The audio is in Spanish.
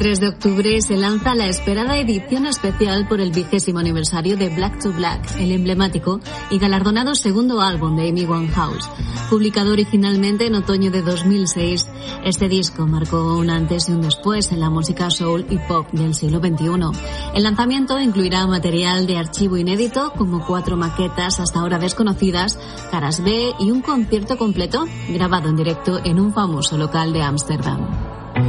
3 de octubre se lanza la esperada edición especial por el 20º aniversario de Black to Black, el emblemático y galardonado segundo álbum de Amy Winehouse. Publicado originalmente en otoño de 2006, este disco marcó un antes y un después en la música soul y pop del siglo XXI. El lanzamiento incluirá material de archivo inédito, como 4 maquetas hasta ahora desconocidas, caras B y un concierto completo grabado en directo en un famoso local de Ámsterdam.